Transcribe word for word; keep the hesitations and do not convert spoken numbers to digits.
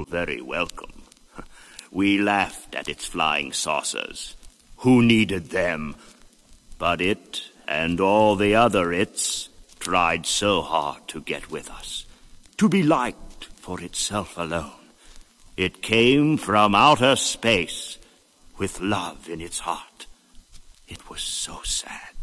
very welcome. We laughed at its flying saucers. Who needed them? But it, and all the other its, tried so hard to get with us, to be liked for itself alone. It came from outer space with love in its heart. It was so sad.